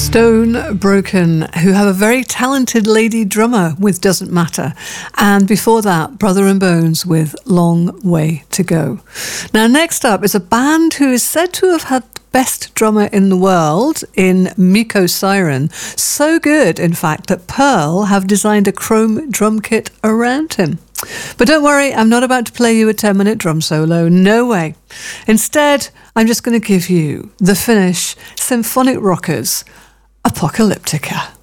Stone Broken, who have a very talented lady drummer with Doesn't Matter. And before that, Brother and Bones with Long Way to Go. Now, next up is a band who is said to have had the best drummer in the world in Miko Siren. So good, in fact, that Pearl have designed a chrome drum kit around him. But don't worry, I'm not about to play you a 10-minute drum solo. No way. Instead, I'm just going to give you the Finnish symphonic rockers, Apocalyptica.